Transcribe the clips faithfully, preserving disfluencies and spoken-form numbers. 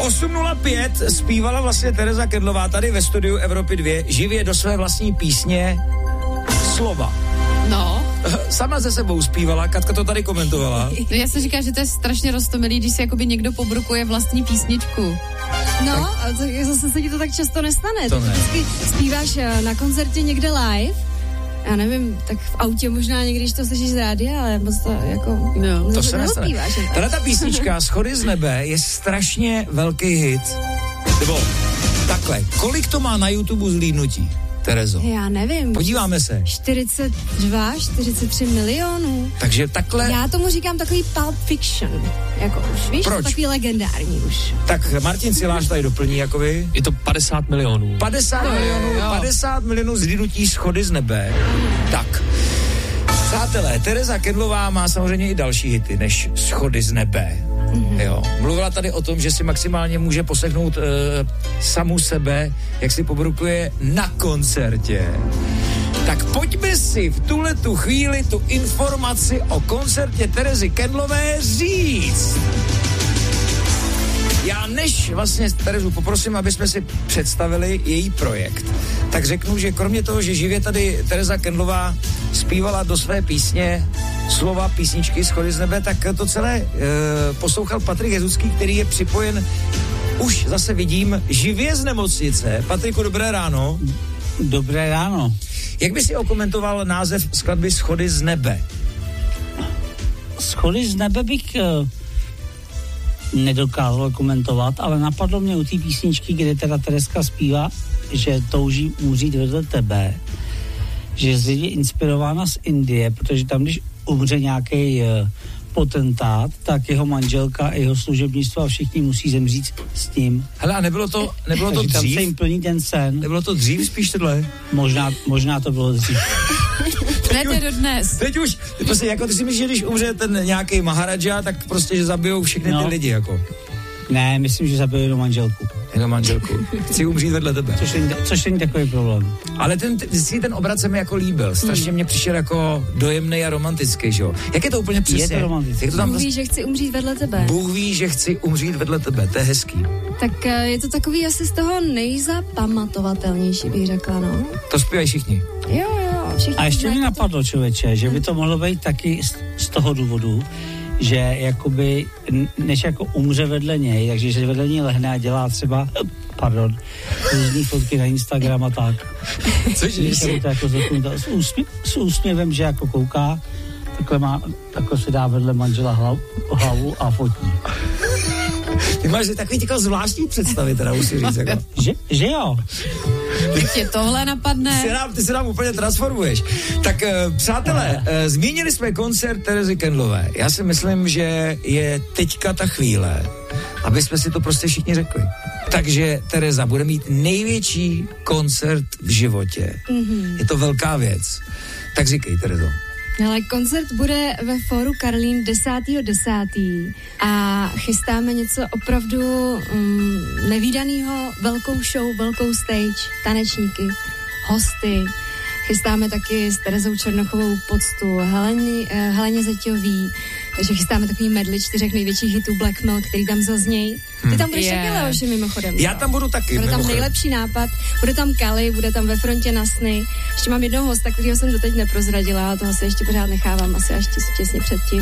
osm nula pět zpívala vlastně Tereza Kendlová tady ve studiu Evropy dva živě do své vlastní písně slova. No. Sama ze sebou zpívala, Katka to tady komentovala. No já si říkám, že to je strašně roztomilý, když si jakoby někdo pobrukuje vlastní písničku. No, a to, zase se ti to tak často nestane. To ne. Vždycky zpíváš na koncertě někde live, já nevím, tak v autě možná někdy, když to slyšíš z rádia, ale moc to jako... No, to se nestane. Tahle ta písnička Schody z nebe je strašně velký hit. Nebo takhle, kolik to má na YouTube zhlídnutí, Terezo? Já nevím. Podíváme se. čtyřicet dva, čtyřicet tři milionů. Takže takhle... Já tomu říkám takový Pulp Fiction. Jako už, víš, Proč? takový legendární už. Tak Martin Siláš tady doplní, jakoby. Je to padesát milionů. padesát milionů, jo. padesát milionů zhlídnutí Schody z nebe. Tak. Přátelé, Tereza Kendlová má samozřejmě i další hity než Schody z nebe. Mm-hmm. Jo. Mluvila tady o tom, že si maximálně může poslechnout e, samu sebe, jak si pobrukuje na koncertě. Tak pojďme si v tuhletu chvíli tu informaci o koncertě Terezy Kendlové říct. Já než vlastně Terezu poprosím, aby jsme si představili její projekt, tak řeknu, že kromě toho, že živě tady Tereza Kendlová zpívala do své písně slova písničky Schody z nebe, tak to celé e, poslouchal Patrik Jezucký, který je připojen, už zase vidím, živě z nemocnice. Patriku, dobré ráno. Dobré ráno. Jak by si okomentoval název skladby Schody z nebe? Schody z nebe bych uh, nedokázal komentovat, ale napadlo mě u té písničky, kde teda Tereska zpívá, že touží umřít vedle tebe, že je zřejmě inspirována z Indie, protože tam, když umře nějaký uh, potentát, tak jeho manželka, jeho služebnictvo a všichni musí zemřít s tím. Hele, a nebylo to, nebylo to Takže tam dřív? se jim plní ten sen. Nebylo to dřív spíš tohle? Možná, možná to bylo dřív. Ne, to je dodnes. Teď už, prostě jako ty si myslíš, že když umře ten nějaký Maharadža, tak prostě, že zabijou všechny No. ty lidi, jako. Ne, myslím, že zabili jenom manželku. Jenom manželku. Chci umřít vedle tebe. Což není, což není takový problém. Ale ten, si ten obrat se mi jako líbil. Strašně mě přišel jako dojemný a romantický, že jo? Jak je to úplně přesně? Je to romantický. Jak to tam Bůh ví, že chci umřít vedle tebe. Bůh ví, že chci umřít vedle tebe. To je hezký. Tak eh, je to takový asi z toho nejzapamatovatelnější, bych řekla, no. To zpívají všichni. Jo, jo, všichni. A ještě znají mi to. napadlo, člověče, že by to mohlo být taky z, z toho důvodu, že jakoby, n- než jako umře vedle něj, takže že vedle něj lehne a dělá třeba, pardon, různý fotky na Instagram a tak. Cože? Že to jako zopnuta, s, úsmě, s úsměvem, že jako kouká, takhle má, takhle si dá vedle manžela hlav, hlavu a fotí. Ty máš takový jako zvláštní představy, teda musí říct. Jako. Že, že jo? Teď tě tohle napadne. Ty se nám, ty se nám úplně transformuješ. Tak uh, přátelé, uh, zmínili jsme koncert Terezy Kendlové. Já si myslím, že je teďka ta chvíle, aby jsme si to prostě všichni řekli. Takže Tereza bude mít největší koncert v životě. Mm-hmm. Je to velká věc. Tak říkej, Terezo. Ale koncert bude ve Fóru Karlín desátého desátého a chystáme něco opravdu um, nevídanýho, velkou show, velkou stage, tanečníky, hosty. Chystáme taky s Terezou Černochovou poctu Heleni, eh, Heleně Zeťový, takže chystáme takový medley čtyřech největších hitů Black Milk, který tam zaznějí. Ty tam budeš Yeah. taky, Leoši, mimochodem. Já jo. tam budu taky. Bude tam mimochodem. nejlepší nápad, bude tam Kali, bude tam Ve frontě na sny. Ještě mám jednoho hosta, kterýho jsem doteď neprozradila, a toho se ještě pořád nechávám asi až těs, těsně předtím.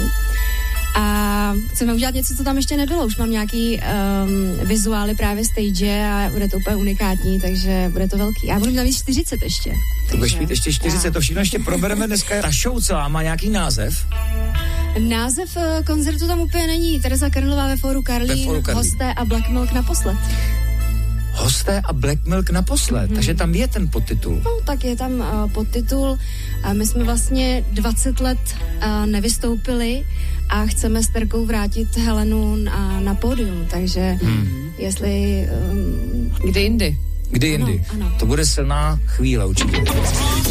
A chceme udělat něco, co tam ještě nebylo. Už mám nějaký um, vizuály právě stage a bude to úplně unikátní, takže bude to velký. Já budu mít navíc čtyřicet ještě. To budeš mít ještě čtyřicet, Já. to všechno ještě probereme dneska. Ta show celá má nějaký název. Název uh, koncertu tam úplně není. Tereza Kendlová ve Fóru Karlín, Ve Fóru Karlín. hosté a Black Milk naposled. Hosté a Black Milk naposled, mm-hmm. takže tam je ten podtitul. No, tak je tam uh, podtitul. Uh, my jsme vlastně dvacet let uh, nevystoupili a chceme s Terkou vrátit Helenu na, na pódium, takže hmm. jestli... Um, Kdy jindy? Kdy jindy? Ano, ano. To bude silná chvíle určitě.